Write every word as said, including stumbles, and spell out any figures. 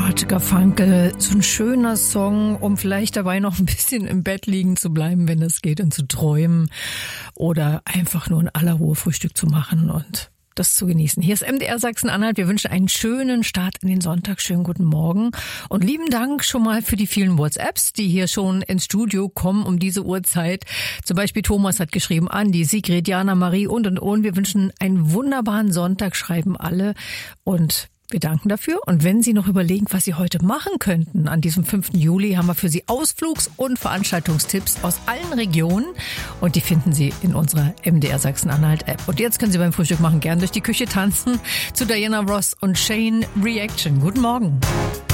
Arctic Funkel, so ein schöner Song, um vielleicht dabei noch ein bisschen im Bett liegen zu bleiben, wenn es geht, und zu träumen oder einfach nur in aller Ruhe Frühstück zu machen und das zu genießen. Hier ist M D R Sachsen-Anhalt. Wir wünschen einen schönen Start in den Sonntag. Schönen guten Morgen und lieben Dank schon mal für die vielen WhatsApps, die hier schon ins Studio kommen um diese Uhrzeit. Zum Beispiel Thomas hat geschrieben, Andi, Sigrid, Jana, Marie und und und. Wir wünschen einen wunderbaren Sonntag, schreiben alle, und wir danken dafür. Und wenn Sie noch überlegen, was Sie heute machen könnten, an diesem fünften Juli haben wir für Sie Ausflugs- und Veranstaltungstipps aus allen Regionen. Und die finden Sie in unserer M D R Sachsen-Anhalt-App. Und jetzt können Sie beim Frühstück machen gern durch die Küche tanzen zu Diana Ross und Shane Reaction. Guten Morgen.